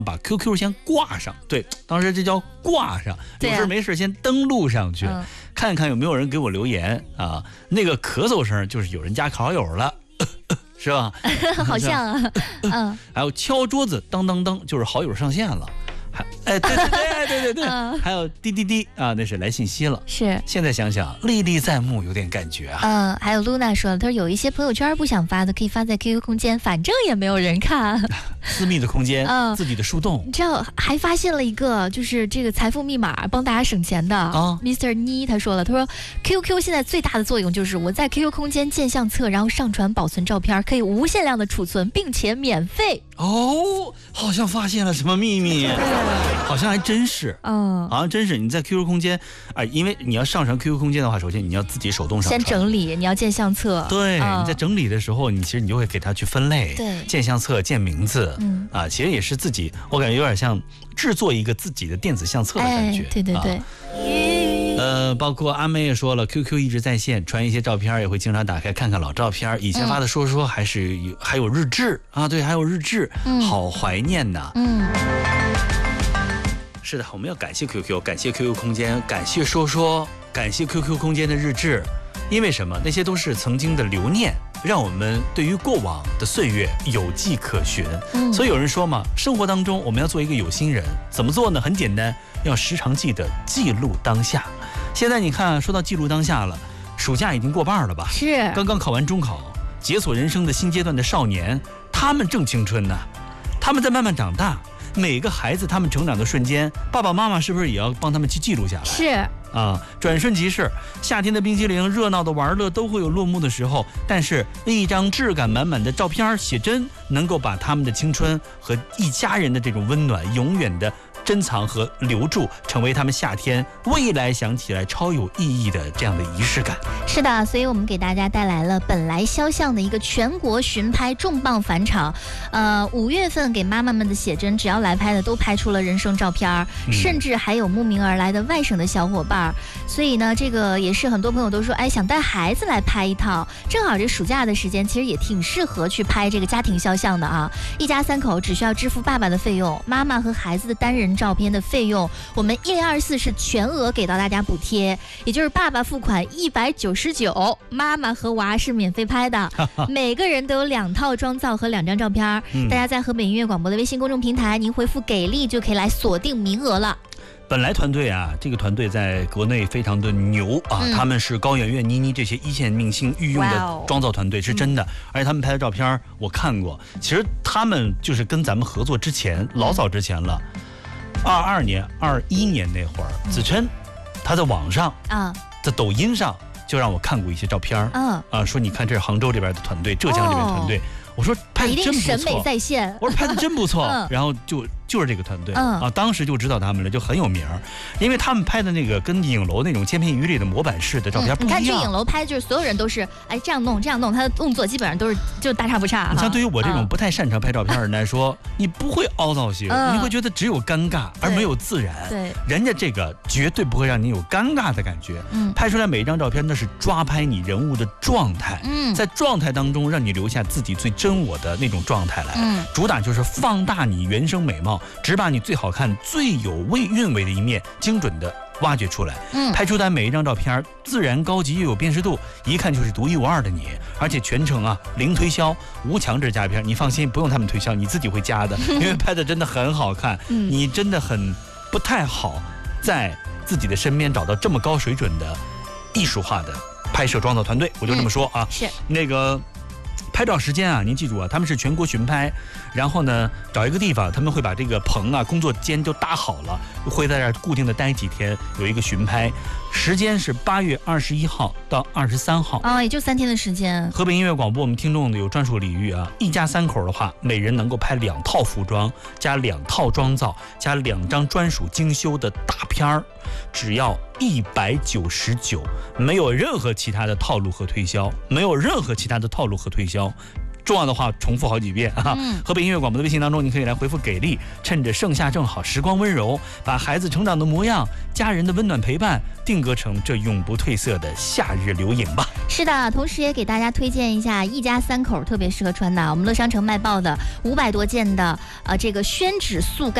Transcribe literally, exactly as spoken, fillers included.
把 Q Q 先挂上，对，当时这叫挂上，有事没事先登录上去，啊、看看有没有人给我留言啊。那个咳嗽声就是有人加好友了，呃呃、是吧？ 好像啊，嗯。 还有敲桌子，当当当，就是好友上线了。还哎，对对对对对对，嗯、还有滴滴滴啊，那是来信息了。 是， 现在想想历历在目，有点感觉啊。 嗯，还有露娜说了，她说有一些朋友圈不想发的，可以发在 Q Q 空间，反正也没有人看。 私密的空间，嗯，自己的树洞。 你知道还发现了一个，就是这个财富密码帮大家省钱的啊。mister 妮他说了，他说 Q Q 现在最大的作用就是我在 Q Q 空间建相册，然后上传保存照片，可以无限量的储存，并且免费。 哦，好像发现了什么秘密，好像还真是，嗯，好像真是。你在 Q Q 空间啊、呃，因为你要上传 Q Q 空间的话，首先你要自己手动上传， 先整理，你要建相册。 对，嗯、你在整理的时候，你其实你就会给它去分类， 对， 建相册、建名字，嗯啊，其实也是自己，我感觉有点像制作一个自己的电子相册的感觉， 哎、对对对。啊呃，包括阿妹也说了 ，Q Q 一直在线，传一些照片，也会经常打开看看老照片。以前发的说说还是有，嗯、还有日志啊，对，还有日志，嗯、好怀念呐。嗯，是的，我们要感谢 Q Q， 感谢 Q Q 空间，感谢说说，感谢 Q Q 空间的日志，因为什么？那些都是曾经的留念，让我们对于过往的岁月有迹可循。嗯，所以有人说嘛，生活当中我们要做一个有心人，怎么做呢？很简单，要时常记得记录当下。现在你看，说到记录当下了，暑假已经过半了吧？ 是， 刚刚考完中考，解锁人生的新阶段的少年，他们正青春呢，他们在慢慢长大。每个孩子他们成长的瞬间，爸爸妈妈是不是也要帮他们去记录下来？ 是啊，转瞬即逝，夏天的冰淇淋，热闹的玩乐都会有落幕的时候，但是一张质感满满的照片写真，能够把他们的青春和一家人的这种温暖永远的珍藏和留住，成为他们夏天未来想起来超有意义的这样的仪式感。 是的，所以我们给大家带来了本来肖像的一个全国巡拍重磅返场。呃，五月份给妈妈们的写真，只要来拍的都拍出了人生照片，嗯、甚至还有慕名而来的外省的小伙伴。所以呢，这个也是很多朋友都说，哎，想带孩子来拍一套，正好这暑假的时间，其实也挺适合去拍这个家庭肖像的啊。一家三口只需要支付爸爸的费用，妈妈和孩子的单人照片的费用，我们一零二四是全额给到大家补贴，也就是爸爸付款一百九十九，妈妈和娃是免费拍的，每个人都有两套妆造和两张照片。嗯、大家在河北音乐广播的微信公众平台，您回复给力就可以来锁定名额了。 本来团队啊，这个团队在国内非常的牛啊，嗯、他们是高圆圆、倪妮这些一线明星御用的妆造团队，是真的。嗯、而且他们拍的照片我看过，其实他们就是跟咱们合作之前，老早之前了。二二年、二一年那会儿，子琛他在网上啊，在抖音上就让我看过一些照片，嗯啊，说你看这是杭州这边的团队，浙江这边的团队。哦，我说拍的真不错， 审美在线。 我说拍的真不错，嗯、然后就就是这个团队、嗯、啊，当时就知道他们了，就很有名，因为他们拍的那个跟影楼那种千篇一律的模板式的照片不一样。嗯、你看这影楼拍，就是所有人都是哎这样弄这样弄，他的动作基本上都是就大差不差。像对于我这种不太擅长拍照片的人来说，嗯、你不会凹造型，嗯、你会觉得只有尴尬而没有自然。 对， 人家这个绝对不会让你有尴尬的感觉。嗯，拍出来每一张照片那是抓拍你人物的状态，嗯，在状态当中让你留下自己最真我的那种状态来。嗯，主打就是放大你原生美貌，只把你最好看、最有味韵味的一面精准的挖掘出来。嗯，拍出来每一张照片自然、高级又有辨识度，一看就是独一无二的你。而且全程啊零推销，无强制加片，你放心，不用他们推销，你自己会加的，因为拍的真的很好看。嗯，你真的很不太好在自己的身边找到这么高水准的艺术化的拍摄妆造团队，我就这么说啊。 嗯、是那个。拍照时间啊，您记住啊，他们是全国巡拍，然后呢，找一个地方，他们会把这个棚啊、工作间都搭好了，会在这儿固定的待几天，有一个巡拍，时间是八月二十一号到二十三号啊，也就三天的时间。 河北音乐广播，我们听众有专属礼遇啊，一家三口的话，每人能够拍两套服装，加两套妆造，加两张专属精修的大片儿，只要一百九十九，没有任何其他的套路和推销，没有任何其他的套路和推销。 重要的话重复好几遍啊。嗯、河北音乐广播的微信当中，你可以来回复给力，趁着盛夏正好，时光温柔，把孩子成长的模样、家人的温暖陪伴，定格成这永不褪色的夏日留影吧。 是的，同时也给大家推荐一下一家三口特别适合穿的，我们乐商城卖爆的五百多件的呃这个宣纸速干